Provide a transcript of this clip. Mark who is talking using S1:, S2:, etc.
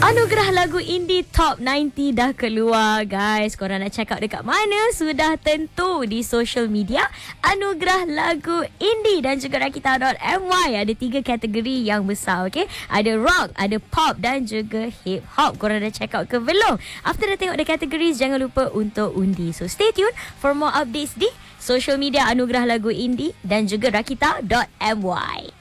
S1: Anugerah lagu indie Top 90 dah keluar, guys. Korang nak check out dekat mana? Sudah tentu di social media Anugerah lagu indie dan juga Rakita.my. Ada 3 kategori yang besar, okay? Ada rock, ada pop dan juga hip hop. Korang dah check out ke belum? After dah tengok the categories, jangan lupa untuk undi. So stay tuned for more updates di social media Anugerah lagu indie dan juga Rakita.my.